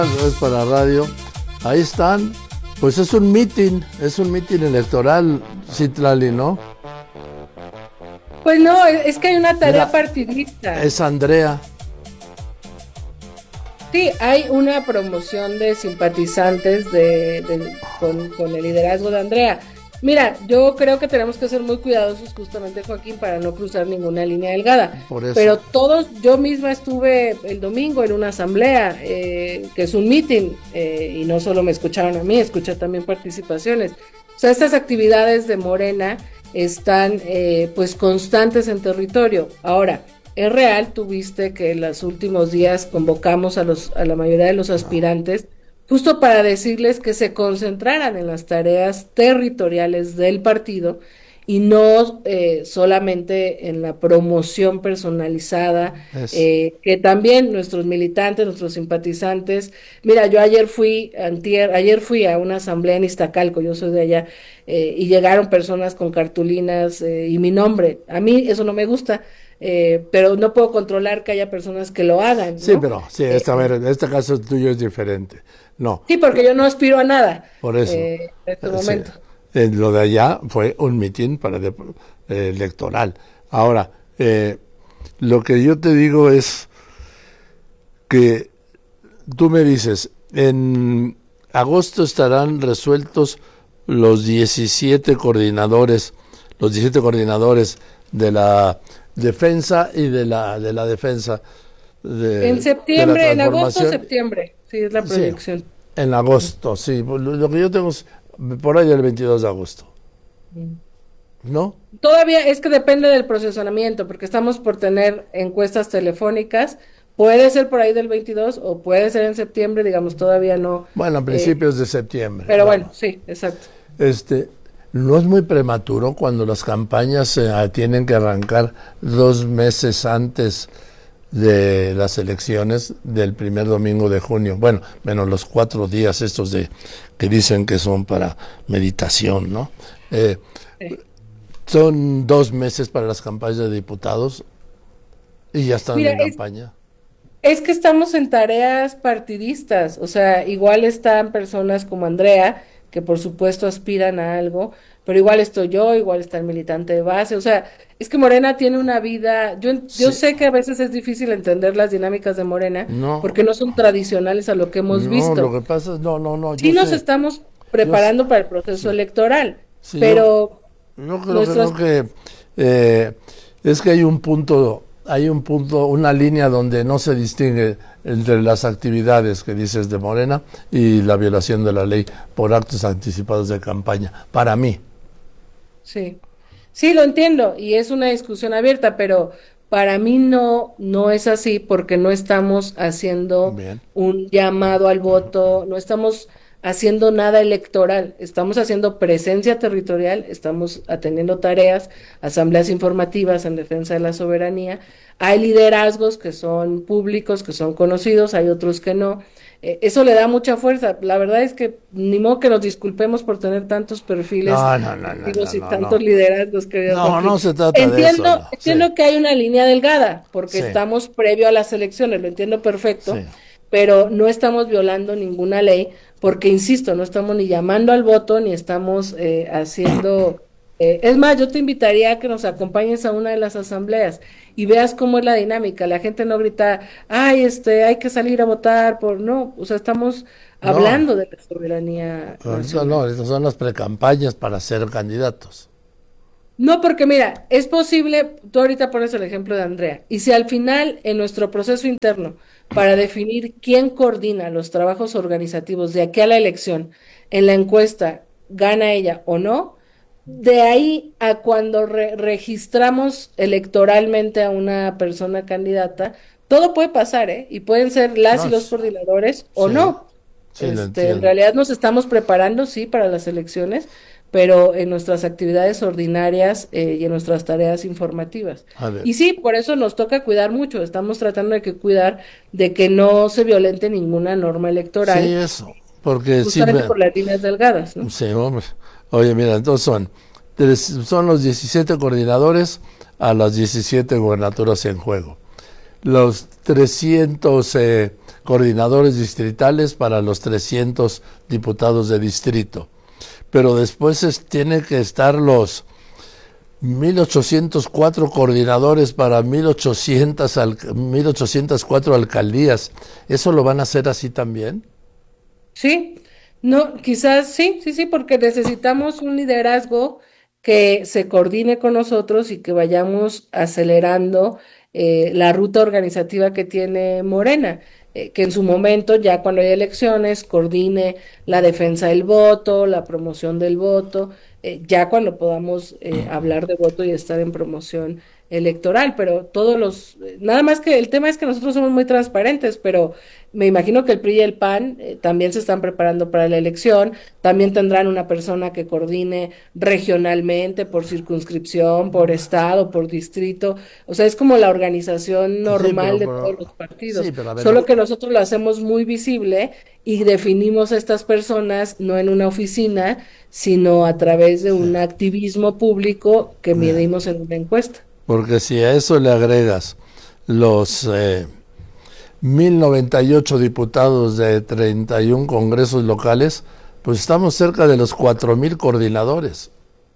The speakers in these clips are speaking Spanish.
es para radio. Ahí están. Pues es un mitin electoral, Citlali, ¿no? Pues no, es que hay una tarea partidista. Es Andrea. Sí, hay una promoción de simpatizantes con el liderazgo de Andrea. Mira, yo creo que tenemos que ser muy cuidadosos justamente, Joaquín, para no cruzar ninguna línea delgada. Por eso. Pero yo misma estuve el domingo en una asamblea, que es un meeting, y no solo me escucharon a mí, escuché también participaciones. O sea, estas actividades de Morena están pues constantes en territorio. Ahora, es real, tuviste que en los últimos días convocamos a la mayoría de los aspirantes justo para decirles que se concentraran en las tareas territoriales del partido y no solamente en la promoción personalizada, que también nuestros militantes, nuestros simpatizantes. Mira, yo ayer fui a una asamblea en Iztacalco, yo soy de allá, y llegaron personas con cartulinas y mi nombre. A mí eso no me gusta. Pero no puedo controlar que haya personas que lo hagan, ¿no? Sí, pero sí, en este caso tuyo es diferente. No. Sí, porque yo no aspiro a nada. Por eso. En este momento. Lo de allá fue un mitin electoral. Ahora, lo que yo te digo es que tú me dices, en agosto estarán resueltos los 17 coordinadores de la defensa y de la defensa en septiembre, en agosto, septiembre, sí, es la proyección. Sí, en agosto, sí, lo que yo tengo es por ahí el 22 de agosto, ¿no? Todavía es que depende del procesamiento, porque estamos por tener encuestas telefónicas, puede ser por ahí del 22 o puede ser en septiembre, digamos, todavía no. Bueno, a principios de septiembre. Pero bueno, sí, exacto. ¿No es muy prematuro cuando las campañas tienen que arrancar 2 meses antes de las elecciones del primer domingo de junio? Bueno, menos los 4 días estos que dicen que son para meditación, ¿no? Sí. Son 2 meses para las campañas de diputados y ya están en campaña. Es que estamos en tareas partidistas, o sea, igual están personas como Andrea, que por supuesto aspiran a algo, pero igual estoy yo, igual está el militante de base, o sea, es que Morena tiene una vida, yo sé que a veces es difícil entender las dinámicas de Morena, porque no son tradicionales a lo que hemos visto. No, lo que pasa es, no. Sí nos estamos preparando para el proceso electoral, pero... Yo creo que es que hay un punto, una línea donde no se distingue entre las actividades que dices de Morena y la violación de la ley por actos anticipados de campaña, para mí. Sí, lo entiendo, y es una discusión abierta, pero para mí no es así, porque no estamos haciendo un llamado al voto, no estamos haciendo nada electoral, estamos haciendo presencia territorial, estamos atendiendo tareas, asambleas informativas en defensa de la soberanía, hay liderazgos que son públicos, que son conocidos, hay otros que no, eso le da mucha fuerza. La verdad es que ni modo que nos disculpemos por tener tantos perfiles y tantos liderazgos. No se trata de eso. Entiendo que hay una línea delgada, porque estamos previo a las elecciones, lo entiendo perfecto, pero no estamos violando ninguna ley, porque insisto, no estamos ni llamando al voto, ni estamos haciendo... es más, yo te invitaría a que nos acompañes a una de las asambleas y veas cómo es la dinámica. La gente no grita, ay, hay que salir a votar no, o sea, estamos hablando de la soberanía nacional. No, estas son las precampañas para ser candidatos. No, porque mira, es posible, tú ahorita pones el ejemplo de Andrea, y si al final en nuestro proceso interno, para definir quién coordina los trabajos organizativos de aquí a la elección, en la encuesta, gana ella o no, de ahí a cuando registramos electoralmente a una persona candidata, todo puede pasar, y pueden ser y los coordinadores o no. En realidad nos estamos preparando, sí, para las elecciones, pero en nuestras actividades ordinarias y en nuestras tareas informativas. Y sí, por eso nos toca cuidar mucho, estamos tratando de cuidar de que no se violente ninguna norma electoral. Sí, eso, porque justamente por las líneas delgadas, ¿no? Sí, hombre. Oye, mira, entonces son los 17 coordinadores a las 17 gubernaturas en juego. los 300 coordinadores distritales para los 300 diputados de distrito. Pero después tiene que estar los 1.804 coordinadores para 1.804 alcaldías. ¿Eso lo van a hacer así también? Sí, no, quizás sí, porque necesitamos un liderazgo que se coordine con nosotros y que vayamos acelerando la ruta organizativa que tiene Morena, que en su momento, ya cuando haya elecciones, coordine la defensa del voto, la promoción del voto, ya cuando podamos hablar de voto y estar en promoción electoral, pero nada más que el tema es que nosotros somos muy transparentes, pero me imagino que el PRI y el PAN también se están preparando para la elección, también tendrán una persona que coordine regionalmente, por circunscripción, por estado, por distrito, o sea, es como la organización Sí, normal de todos los sí, partidos, pero a ver, solo que nosotros lo hacemos muy visible y definimos a estas personas no en una oficina, sino a través de un activismo público que medimos en una encuesta. porque si a eso le agregas los 1.098 diputados de 31 congresos locales, pues estamos cerca de los 4.000 coordinadores.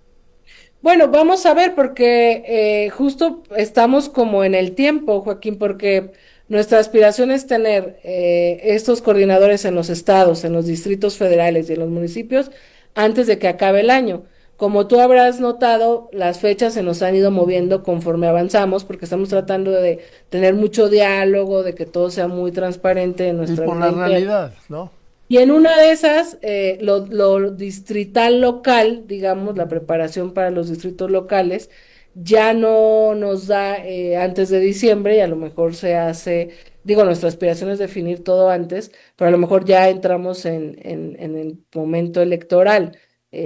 Bueno, vamos a ver, porque justo estamos como en el tiempo, Joaquín, porque nuestra aspiración es tener estos coordinadores en los estados, en los distritos federales y en los municipios antes de que acabe el año. Como tú habrás notado, las fechas se nos han ido moviendo conforme avanzamos, porque estamos tratando de tener mucho diálogo, de que todo sea muy transparente en Es nuestra por vida la interna. realidad, ¿no? Y en una de esas, lo distrital local, digamos, la preparación para los distritos locales, ya no nos da antes de diciembre y a lo mejor se hace, digo, nuestra aspiración es definir todo antes, pero a lo mejor ya entramos en el momento electoral.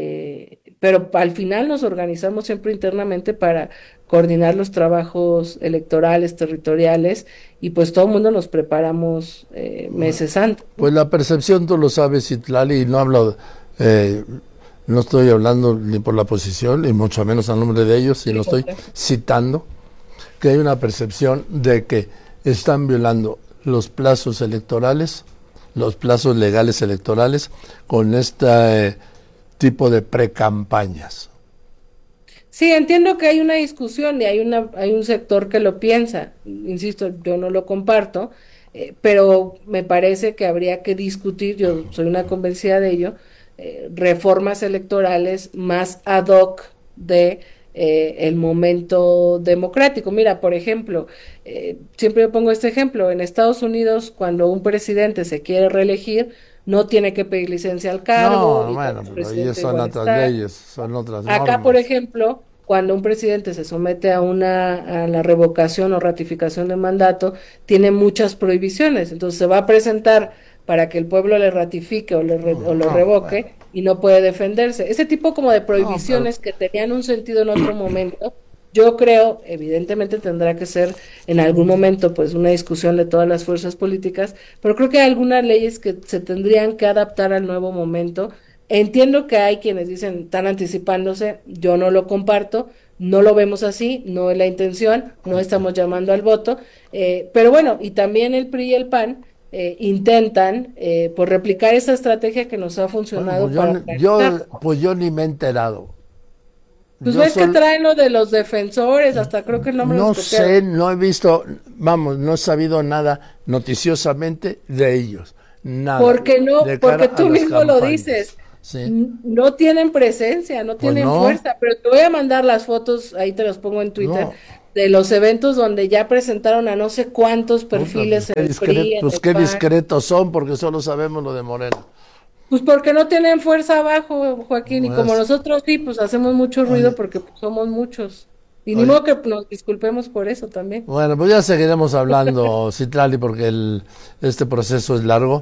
Pero al final nos organizamos siempre internamente para coordinar los trabajos electorales, territoriales, y pues todo el mundo nos preparamos meses antes. Pues la percepción tú lo sabes, Itlali, y no hablo, eh, no estoy hablando ni por la posición, ni mucho menos a nombre de ellos, sino estoy citando que hay una percepción de que están violando los plazos electorales, los plazos legales electorales, con este tipo de precampañas. Sí, entiendo que hay una discusión y hay un sector que lo piensa. Insisto, yo no lo comparto, pero me parece que habría que discutir, yo soy una convencida de ello, reformas electorales más ad hoc de el momento democrático. Mira, por ejemplo, siempre yo pongo este ejemplo, en Estados Unidos, cuando un presidente se quiere reelegir, no tiene que pedir licencia al cargo No, y bueno, el pero ellos presidente son igual otras está. leyes, son otras Acá, por normas. ejemplo, cuando un presidente se somete a la revocación o ratificación de mandato, tiene muchas prohibiciones. Entonces se va a presentar para que el pueblo le ratifique o lo No, bueno, revoque y no puede defenderse. Ese tipo como de no, pero prohibiciones que tenían un sentido en otro momento, yo creo, evidentemente tendrá que ser en algún momento pues una discusión de todas las fuerzas políticas, pero creo que hay algunas leyes que se tendrían que adaptar al nuevo momento. Entiendo que hay quienes dicen, están anticipándose, yo no lo comparto, no lo vemos así, no es la intención, no estamos llamando al voto, pero bueno, y también el PRI y el PAN intentan pues replicar esa estrategia que nos ha bueno, pues funcionado para organizar. pues yo ni me he enterado. Pues Yo ves que sol, traen lo de los defensores, hasta creo que el nombre los no copiaron. sé, no he visto, vamos, no he sabido nada noticiosamente de ellos, nada, Porque no, de cara porque a tú las mismo lo campañas. dices, Sí, no tienen presencia, no pues tienen no, fuerza, pero te voy a mandar las fotos, ahí te las pongo en Twitter, no, de los eventos donde ya presentaron a no sé cuántos puta, perfiles en el PRI, en pues el qué PAN, discretos son, porque solo sabemos lo de Morena. pues porque no tienen fuerza abajo, Joaquín, y como Pues, nosotros sí, pues hacemos mucho ruido oye, porque pues, somos muchos. Y ni oye, modo que nos disculpemos por eso también. bueno, pues ya seguiremos hablando, Citlali, porque este proceso es largo.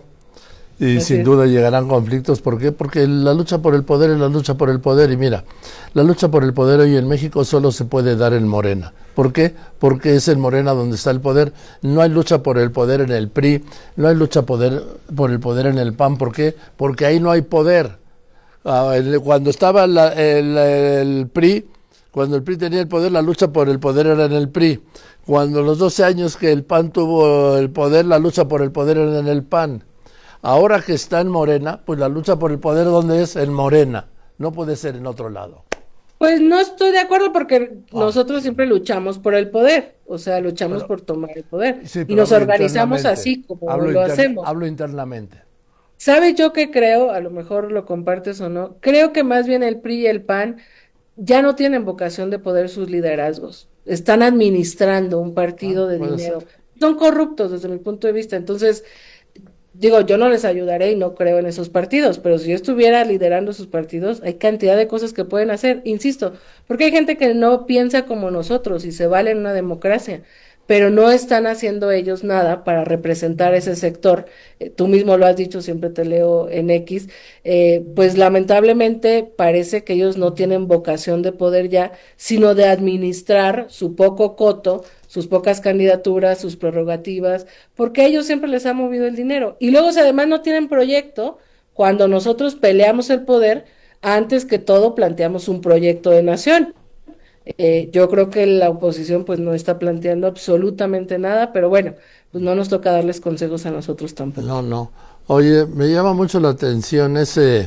Y Así sin es. duda llegarán conflictos. ¿Por qué? Porque la lucha por el poder es la lucha por el poder. Y mira, la lucha por el poder hoy en México solo se puede dar en Morena. ¿Por qué? Porque es en Morena donde está el poder. No hay lucha por el poder en el PRI, no hay lucha por el poder en el PAN. ¿Por qué? Porque ahí no hay poder. Cuando estaba el PRI, Cuando el PRI tenía el poder, la lucha por el poder era en el PRI. Cuando los 12 años que el PAN tuvo el poder, la lucha por el poder era en el PAN. Ahora que está en Morena, pues la lucha por el poder, ¿dónde es? En Morena. No puede ser en otro lado. Pues no estoy de acuerdo porque nosotros siempre luchamos por el poder, o sea, luchamos por tomar el poder Sí, y pero nos hablo organizamos internamente. así como lo hacemos. Hablo internamente. ¿Sabes yo qué creo? A lo mejor lo compartes o no. Creo que más bien el PRI y el PAN ya no tienen vocación de poder sus liderazgos. Están administrando un partido de Puede dinero. ser. Son corruptos desde mi punto de vista. Entonces, digo, yo no les ayudaré y no creo en esos partidos, pero si yo estuviera liderando sus partidos, hay cantidad de cosas que pueden hacer, insisto, porque hay gente que no piensa como nosotros y se vale en una democracia, pero no están haciendo ellos nada para representar ese sector. Tú mismo lo has dicho, siempre te leo en X, pues lamentablemente parece que ellos no tienen vocación de poder ya, sino de administrar su poco coto, sus pocas candidaturas, sus prerrogativas, porque a ellos siempre les ha movido el dinero. Y luego, si además no tienen proyecto, cuando nosotros peleamos el poder, antes que todo planteamos un proyecto de nación. Yo creo que la oposición pues no está planteando absolutamente nada, pero bueno, pues no nos toca darles consejos a nosotros tampoco. No. Oye, me llama mucho la atención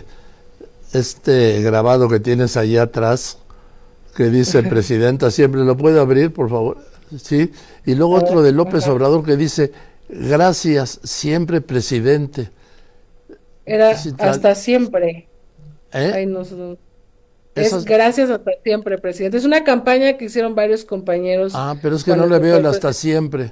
este grabado que tienes ahí atrás, que dice presidenta siempre. ¿Lo puede abrir, por favor? Sí. Y luego otro de López Obrador que dice, gracias siempre, presidente. Era Sí, hasta siempre. ¿Eh? Ay, no, es Esas- gracias hasta siempre, presidente. Es una campaña que hicieron varios compañeros. pero es que no cuando le veo el fue hasta siempre.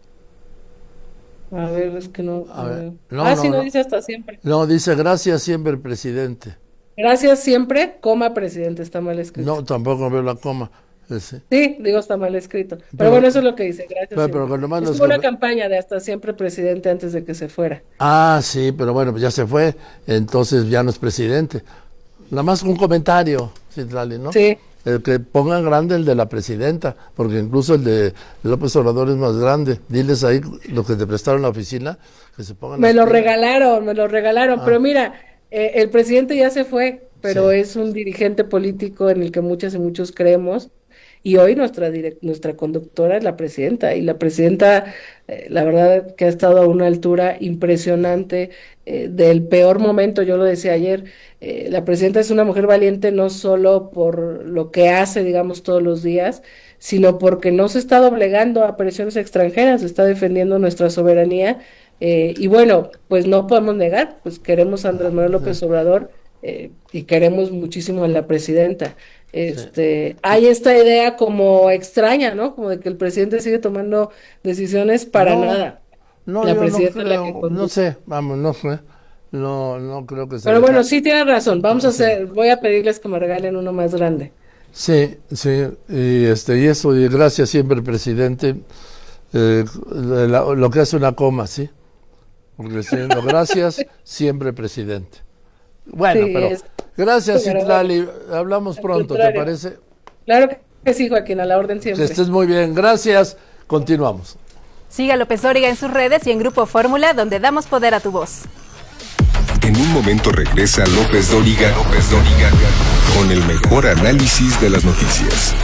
A ver, es que no. A ver, veo. no, Sí, no no. dice hasta siempre. No, dice gracias siempre, presidente. Gracias siempre, coma presidente, está mal escrito. No, tampoco veo la coma. Ese. Sí, digo, está mal escrito. Pero Pero- bueno, eso es lo que dice, gracias pero siempre. cuando más Es los como una com- campaña de hasta siempre presidente antes de que se fuera. Sí, pero bueno, pues ya se fue, entonces ya no es presidente. Nada más un comentario, Citlali, ¿no? Sí. El que pongan grande el de la presidenta, porque incluso el de López Obrador es más grande. Diles ahí los que te prestaron la oficina, que se pongan Me las lo pilas. regalaron, pero mira, el presidente ya se fue, pero Sí. es un dirigente político en el que muchas y muchos creemos, y hoy nuestra conductora es la presidenta, y la presidenta, la verdad que ha estado a una altura impresionante, del peor momento, yo lo decía ayer, la presidenta es una mujer valiente no solo por lo que hace, digamos, todos los días, sino porque no se está doblegando a presiones extranjeras, está defendiendo nuestra soberanía. Y bueno, pues no podemos negar, pues queremos a Andrés Manuel López Obrador, y queremos muchísimo a la presidenta. Hay esta idea como extraña, ¿no? Como de que el presidente sigue tomando decisiones para No, nada. No, La yo no presidenta es la que creo, no conduce. sé, vamos, no sé. No creo que sea Pero el bueno, caso. sí tienes razón. Voy a pedirles que me regalen uno más grande. Sí, y eso, y gracias siempre, presidente. Lo que hace una coma, ¿sí? Porque diciendo gracias siempre, presidente. Bueno, Sí, pero gracias, pero Citlali. Hablamos al pronto, ¿te contrario. parece? Claro que sí, Joaquín, a la orden Que siempre. estés muy bien. Gracias. Continuamos. Siga a López Dóriga en sus redes y en Grupo Fórmula, donde damos poder a tu voz. En un momento regresa López Dóriga, con el mejor análisis de las noticias.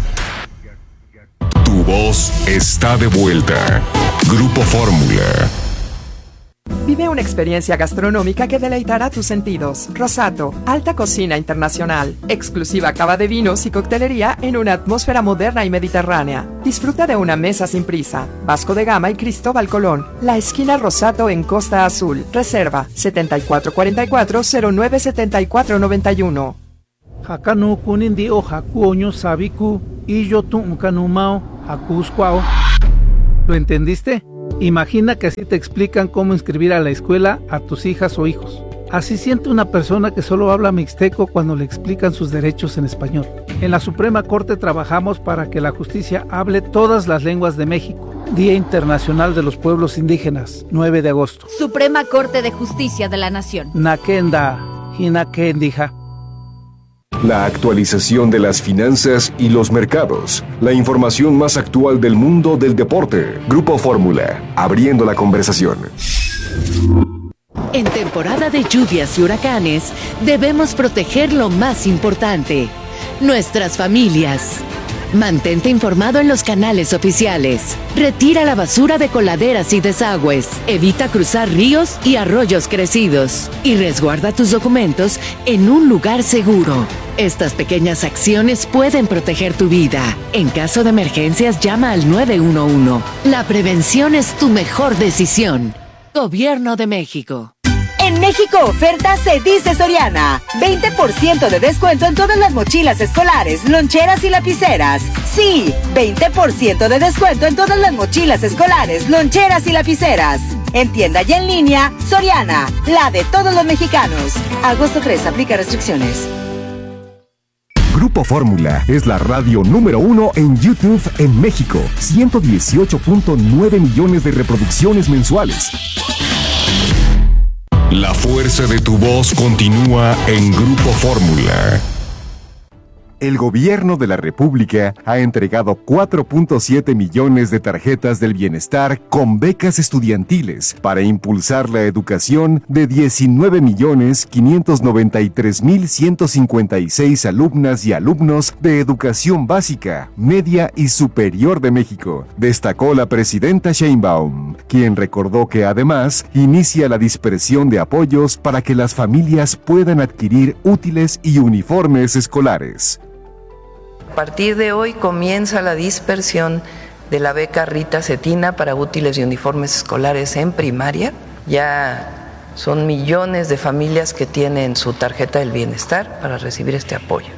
Tu voz está de vuelta. Grupo Fórmula. Vive una experiencia gastronómica que deleitará tus sentidos. Rosato, alta cocina internacional, exclusiva cava de vinos y coctelería en una atmósfera moderna y mediterránea. Disfruta de una mesa sin prisa. Vasco de Gama y Cristóbal Colón. La esquina Rosato en Costa Azul. Reserva 7444-097491. Hakanu kunindi o hakuoño sabiku y yo tu unkanumao hakuskwao. ¿Lo entendiste? Imagina que así te explican cómo inscribir a la escuela a tus hijas o hijos. Así siente una persona que solo habla mixteco cuando le explican sus derechos en español. En la Suprema Corte trabajamos para que la justicia hable todas las lenguas de México. Día Internacional de los Pueblos Indígenas, 9 de agosto. Suprema Corte de Justicia de la Nación. Nakenda, Hinakendija. La actualización de las finanzas y los mercados. La información más actual del mundo del deporte. Grupo Fórmula, abriendo la conversación. En temporada de lluvias y huracanes, debemos proteger lo más importante, nuestras familias. Mantente informado en los canales oficiales. Retira la basura de coladeras y desagües. Evita cruzar ríos y arroyos crecidos. Y resguarda tus documentos en un lugar seguro. Estas pequeñas acciones pueden proteger tu vida. En caso de emergencias, llama al 911. La prevención es tu mejor decisión. Gobierno de México. En México Oferta se dice Soriana. 20% de descuento en todas las mochilas escolares, loncheras y lapiceras. Sí, 20% de descuento en todas las mochilas escolares, loncheras y lapiceras. En tienda y en línea, Soriana, la de todos los mexicanos. Agosto 3, aplica restricciones. Grupo Fórmula es la radio número 1 en YouTube en México. 118.9 millones de reproducciones mensuales. La fuerza de tu voz continúa en Grupo Fórmula. El gobierno de la República ha entregado 4.7 millones de tarjetas del bienestar con becas estudiantiles para impulsar la educación de 19.593.156 alumnas y alumnos de educación básica, media y superior de México, destacó la presidenta Sheinbaum, quien recordó que además inicia la dispersión de apoyos para que las familias puedan adquirir útiles y uniformes escolares. A partir de hoy comienza la dispersión de la beca Rita Cetina para útiles y uniformes escolares en primaria. Ya son millones de familias que tienen su tarjeta del bienestar para recibir este apoyo.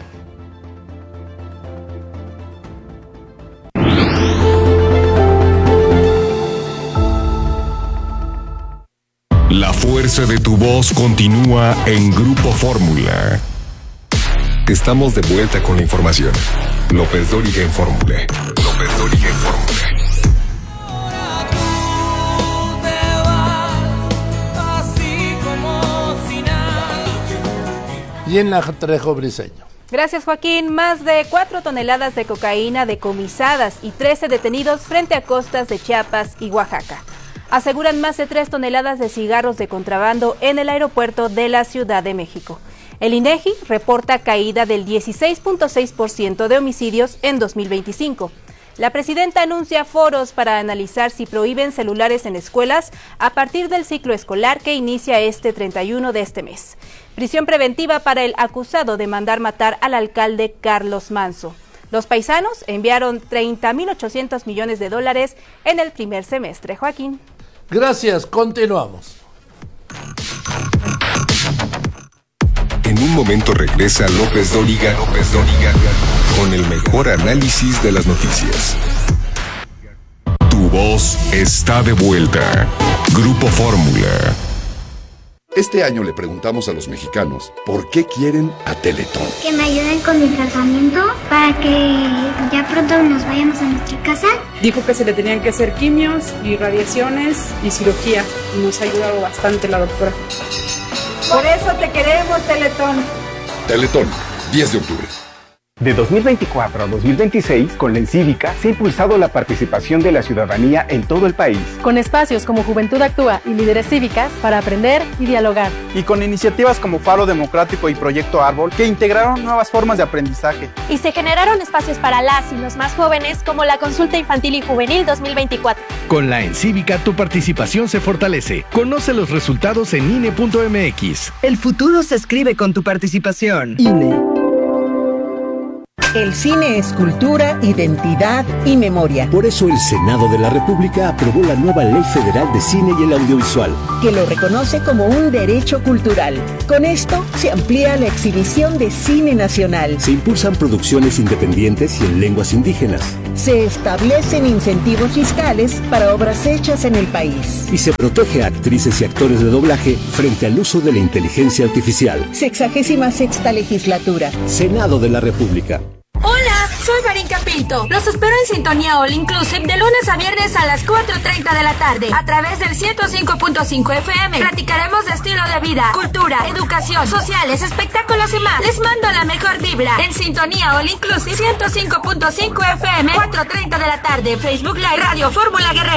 La fuerza de tu voz continúa en Grupo Fórmula. Estamos de vuelta con la información. López Dóriga en Fórmula. López Dóriga en Fórmula. Y en la Trejo Briseño. Gracias, Joaquín. Más de 4 toneladas de cocaína decomisadas y 13 detenidos frente a costas de Chiapas y Oaxaca. Aseguran más de 3 toneladas de cigarros de contrabando en el aeropuerto de la Ciudad de México. El INEGI reporta caída del 16.6% de homicidios en 2025. La presidenta anuncia foros para analizar si prohíben celulares en escuelas a partir del ciclo escolar que inicia este 31 de este mes. Prisión preventiva para el acusado de mandar matar al alcalde Carlos Manso. Los paisanos enviaron 30.800 millones de dólares en el primer semestre. Joaquín. Gracias, continuamos. En un momento regresa López Dóriga con el mejor análisis de las noticias. Tu voz está de vuelta. Grupo Fórmula. Este año le preguntamos a los mexicanos por qué quieren a Teletón. Que me ayuden con mi tratamiento para que ya pronto nos vayamos a nuestra casa. Dijo que se le tenían que hacer quimios y radiaciones y cirugía. Y nos ha ayudado bastante la doctora. Por eso te queremos, Teletón. Teletón, 10 de octubre. De 2024 a 2026, con la Encívica se ha impulsado la participación de la ciudadanía en todo el país. Con espacios como Juventud Actúa y Líderes Cívicas para aprender y dialogar. Y con iniciativas como Faro Democrático y Proyecto Árbol que integraron nuevas formas de aprendizaje. Y se generaron espacios para las y los más jóvenes como la Consulta Infantil y Juvenil 2024. Con la Encívica tu participación se fortalece. Conoce los resultados en INE.mx. El futuro se escribe con tu participación. INE. El cine es cultura, identidad y memoria. Por eso el Senado de la República aprobó la nueva Ley Federal de Cine y el Audiovisual, que lo reconoce como un derecho cultural. Con esto se amplía la exhibición de cine nacional. Se impulsan producciones independientes y en lenguas indígenas. Se establecen incentivos fiscales para obras hechas en el país. Y se protege a actrices y actores de doblaje frente al uso de la inteligencia artificial. 66ª legislatura. Senado de la República. Hola, soy Marinka Pinto. Los espero en Sintonía All Inclusive de lunes a viernes a las 4:30 de la tarde a través del 105.5 FM. Platicaremos de estilo de vida, cultura, educación, sociales, espectáculos y más. Les mando la mejor vibra en Sintonía All Inclusive 105.5 FM, 4:30 de la tarde. Facebook Live, Radio Fórmula Guerrero.